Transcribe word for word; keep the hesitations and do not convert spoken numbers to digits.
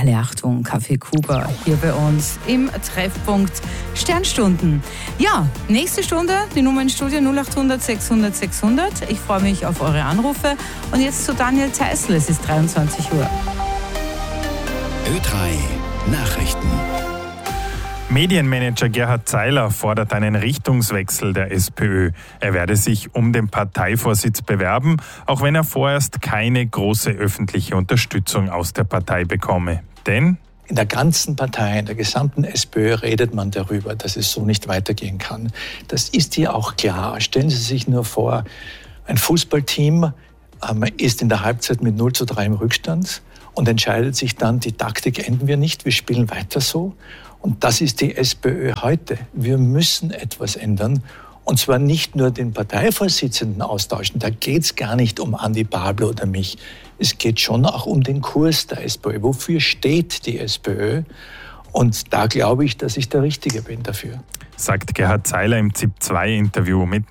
Alle Achtung, Kaffee Kuba hier bei uns im Treffpunkt Sternstunden. Ja, nächste Stunde, die Nummer ins Studio null acht hundert sechshundert sechshundert. Ich freue mich auf eure Anrufe. Und jetzt zu Daniel Theißl, es ist dreiundzwanzig Uhr. Ö drei Nachrichten. Medienmanager Gerhard Zeiler fordert einen Richtungswechsel der SPÖ. Er werde sich um den Parteivorsitz bewerben, auch wenn er vorerst keine große öffentliche Unterstützung aus der Partei bekomme. Denn in der ganzen Partei, in der gesamten SPÖ redet man darüber, dass es so nicht weitergehen kann. Das ist hier auch klar. Stellen Sie sich nur vor, ein Fußballteam ähm, ist in der Halbzeit mit null zu drei im Rückstand und entscheidet sich dann, die Taktik ändern wir nicht, wir spielen weiter so. Und das ist die SPÖ heute. Wir müssen etwas ändern. Und zwar nicht nur den Parteivorsitzenden austauschen. Da geht es gar nicht um Andi Babler oder mich. Es geht schon auch um den Kurs der SPÖ. Wofür steht die SPÖ? Und da glaube ich, dass ich der Richtige bin dafür. Sagt Gerhard Zeiler im ZIP zwei Interview mit